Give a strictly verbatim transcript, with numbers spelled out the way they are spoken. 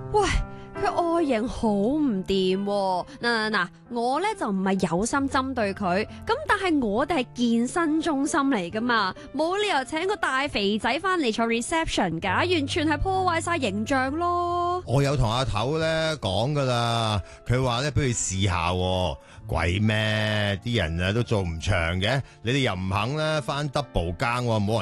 喂，佢外形好唔掂喎。嗱嗱嗱，我咧就唔係有心針對佢，咁但係我哋係健身中心嚟噶嘛，冇理由請個大肥仔翻嚟坐 reception 噶，完全係破壞晒形象咯。 我有同阿頭咧講噶啦，佢話咧俾佢試下喎，鬼咩？啲人啊都做唔長嘅，你哋又唔肯咧翻 double 更喎，冇人